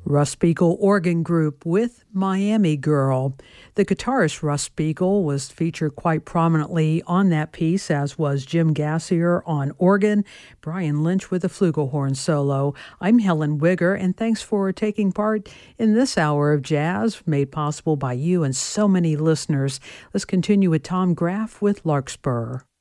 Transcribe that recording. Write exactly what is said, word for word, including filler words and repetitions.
Russ Spiegel Organ Group with Miami Girl. The guitarist Russ Spiegel was featured quite prominently on that piece, as was Jim Gassier on organ, Brian Lynch with a flugelhorn solo. I'm Helen Wigger, and thanks for taking part in this hour of jazz made possible by you and so many listeners. Let's continue with Tom Graff with Larkspur.